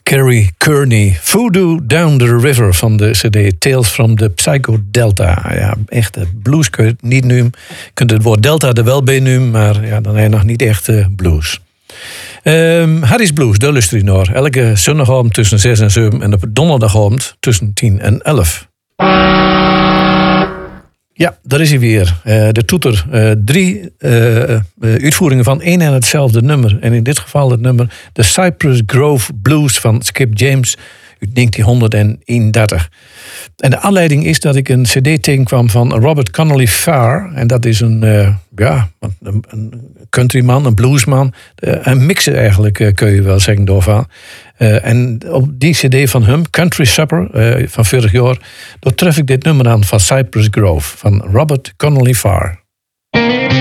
Kerry Kearney, Voodoo Down the River van de cd Tales from the Psycho Delta. Ja, echte blues kun je het niet noemen. Je kunt het woord Delta er wel bij noemen, maar ja, dan heb je nog niet echt blues. Harry's Blues, daar luister je naar. Elke zondagavond tussen 6 en 7 en op donderdagavond tussen 10 en 11. Ja, daar is hij weer. De toeter. 3 uitvoeringen van één en hetzelfde nummer. En in dit geval het nummer The Cypress Grove Blues van Skip James uit 1931. En de aanleiding is dat ik een cd tegenkwam van Robert Connolly Farr. En dat is een countryman, een bluesman. Een mixer eigenlijk, kun je wel zeggen, doorvan. En op die cd van hem, Country Supper, van vorig jaar, daar tref ik dit nummer aan van Cypress Grove, van Robert Connolly Farr.